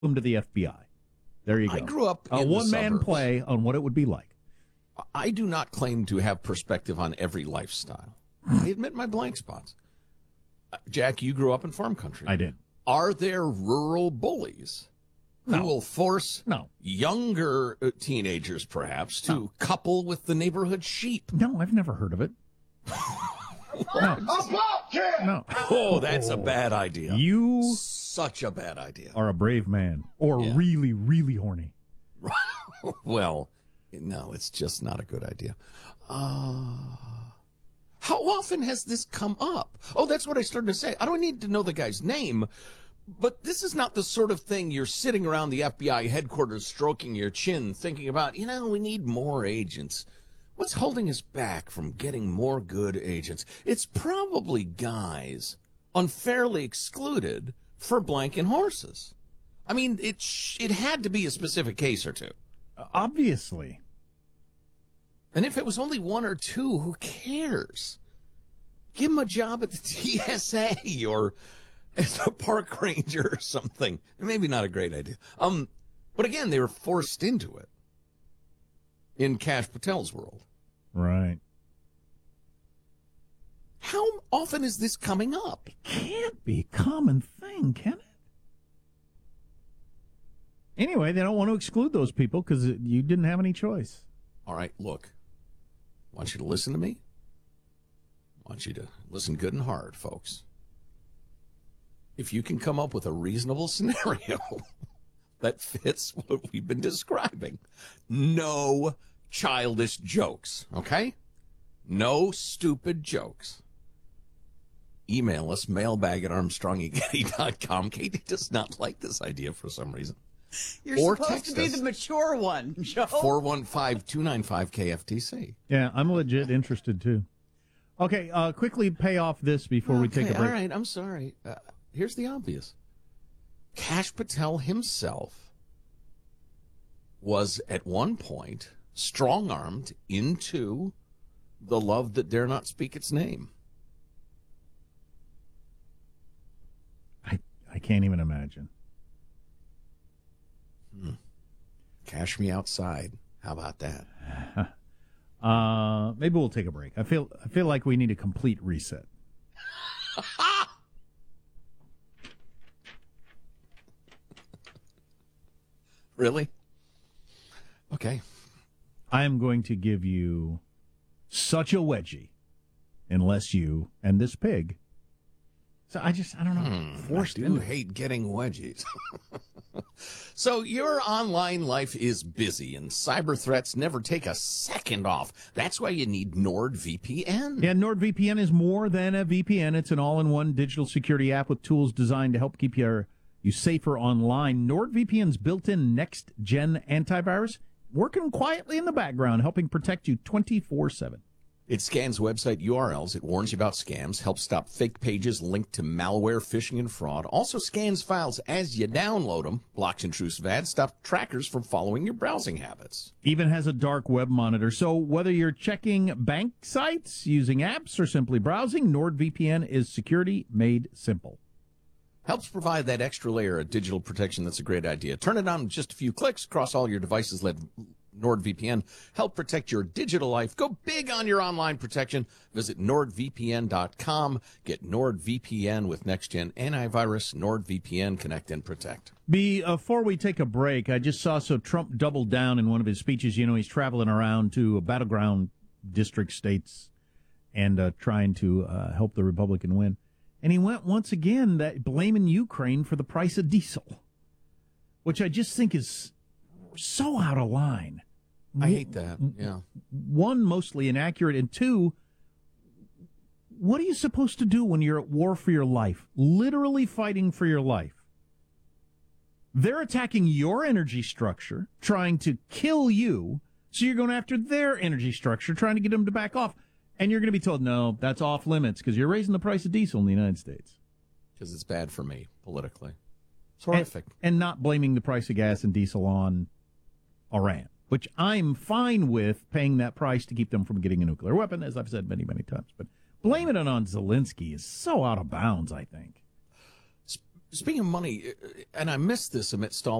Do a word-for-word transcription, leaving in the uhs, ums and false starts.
them to the F B I. There you go. I grew up a in the one-man suburbs. play on what it would be like. I do not claim to have perspective on every lifestyle. I admit my blank spots. Uh, Jack, you grew up in farm country. I did. Are there rural bullies who No. will force No. younger uh, teenagers, perhaps, to No. couple with the neighborhood sheep? No, I've never heard of it. No. No. Oh, that's a bad idea. You Such a bad idea. are a brave man, or Yeah. really, really horny. Well, no, it's just not a good idea. Uh, how often has this come up? Oh, that's what I started to say. I don't need to know the guy's name, but this is not the sort of thing you're sitting around the F B I headquarters stroking your chin thinking about, you know, we need more agents. What's holding us back from getting more good agents? It's probably guys unfairly excluded for blanking horses. I mean, it sh- it had to be a specific case or two. Obviously. And if it was only one or two, who cares? Give them a job at the T S A or as a park ranger or something. Maybe not a great idea. Um, but again, they were forced into it in Kash Patel's world. Right. How often is this coming up? It can't be a common thing, can it? Anyway, they don't want to exclude those people because you didn't have any choice. All right, look. I want you to listen to me. I want you to listen good and hard, folks. If you can come up with a reasonable scenario that fits what we've been describing, no childish jokes, okay? No stupid jokes. Email us, mailbag at armstrong and getty dot com. Katie does not like this idea for some reason. You're Or supposed text to be us. the mature one, Joe. four one five, two nine five, K F T C. Yeah, I'm legit interested, too. Okay, uh, quickly pay off this before we take a Okay, break. All right, I'm sorry. Uh, here's the obvious. Kash Patel himself was at one point strong-armed into the love that dare not speak its name. I, I can't even imagine. Hmm. Cash me outside. How about that? Uh, maybe we'll take a break. I feel I feel like we need a complete reset. Really? Okay. I am going to give you such a wedgie unless you and this pig. So I just, I don't know. Hmm, forced I do into it. hate getting wedgies. So your online life is busy and cyber threats never take a second off. That's why you need NordVPN. Yeah, NordVPN is more than a V P N. It's an all-in-one digital security app with tools designed to help keep your, you safer online. NordVPN's built-in next-gen antivirus working quietly in the background, helping protect you twenty-four seven. It scans website U R Ls. It warns you about scams, helps stop fake pages linked to malware, phishing, and fraud. Also scans files as you download them, blocks intrusive ads, stops trackers from following your browsing habits. Even has a dark web monitor. So whether you're checking bank sites, using apps, or simply browsing, NordVPN is security made simple. Helps provide that extra layer of digital protection that's a great idea. Turn it on in just a few clicks across all your devices. Let NordVPN help protect your digital life. Go big on your online protection. Visit nord V P N dot com. Get NordVPN with next-gen antivirus. NordVPN, connect and protect. Before we take a break, I just saw so Trump doubled down in one of his speeches. You know, he's traveling around to battleground district states and uh, trying to uh, help the Republican win. And he went once again that blaming Ukraine for the price of diesel, which I just think is so out of line. I hate that, yeah. One, mostly inaccurate, and two, what are you supposed to do when you're at war for your life? Literally fighting for your life. They're attacking your energy structure, trying to kill you, so you're going after their energy structure, trying to get them to back off. And you're going to be told, no, that's off limits because you're raising the price of diesel in the United States. Because it's bad for me politically. It's horrific. And, and not blaming the price of gas and diesel on Iran, which I'm fine with paying that price to keep them from getting a nuclear weapon, as I've said many, many times. But blaming it on Zelensky is so out of bounds, I think. speaking of money, and I missed this amidst all